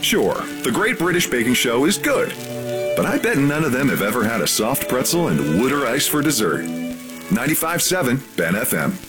Sure, the Great British Baking Show is good, but I bet none of them have ever had a soft pretzel and Wooder ice for dessert. 95.7 Ben FM.